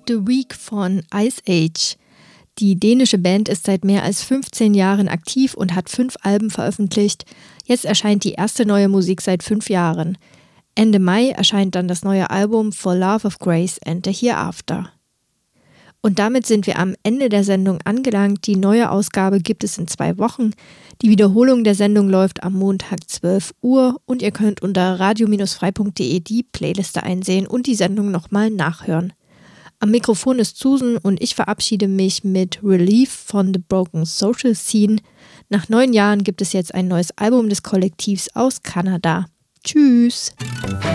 The Week von Ice Age. Die dänische Band ist seit mehr als 15 Jahren aktiv und hat 5 Alben veröffentlicht. Jetzt erscheint die erste neue Musik seit 5 Jahren. Ende Mai erscheint dann das neue Album For Love of Grace and the Hereafter. Und damit sind wir am Ende der Sendung angelangt. Die neue Ausgabe gibt es in 2 Wochen. Die Wiederholung der Sendung läuft am Montag 12 Uhr und ihr könnt unter radio-frei.de die Playliste einsehen und die Sendung nochmal nachhören. Am Mikrofon ist Susan und ich verabschiede mich mit Relief von The Broken Social Scene. Nach 9 Jahren gibt es jetzt ein neues Album des Kollektivs aus Kanada. Tschüss!